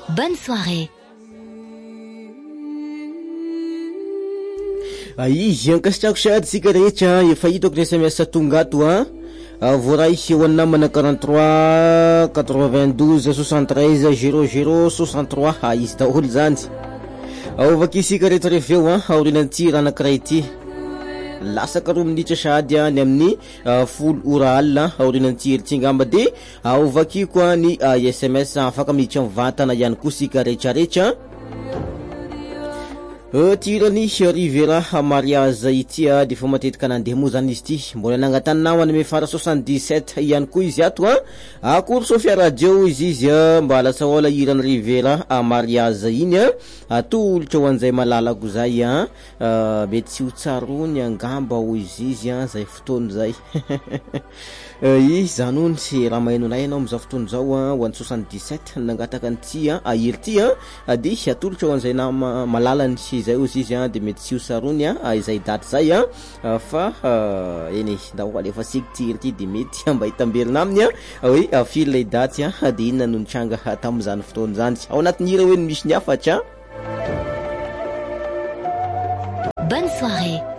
Bonne soirée. Izy ankasitrako sady sika rehetra efa hitako ny SMS tonga ato voaray ho an'ny namana 43 92 73 00 63 izy daholo zany aovaky isika rehetra reveo aorinanty raha anankiray ity lasaka 2 minitra sady ny amin'ny folo ora alina aorinanty hery ngamba de aovaky koa ny SMS afaka miditra mivantana ihany koa sika rehetrarehetra tirany Rivera mariage ity de fa matetika nandeha moa zany izy ity mbola nangatany namana me fara 77 ihany koa izy ato akory Sofia radio izy mba latsaola irany Rivera mariage iny atolotra ho an'izay malalako zay mety tsy ho tsarony angamba ho izy zay fotoana zay zany ony sy raha mahainonay anao am'izao fotoana zao ho an'ny 77 nangataka an'ty ahery ty de atolotra ho an'izay malalany zay izy de mety tsy ho sarony izay daty zay fa eny ndao alefa siktiry ty de mety mba hitamberina aminy hoe afily lay daty de inona no nitranga tam'izany fotoana zany ao anatin'ny hira hoe misy ny afatra. Bonne soirée.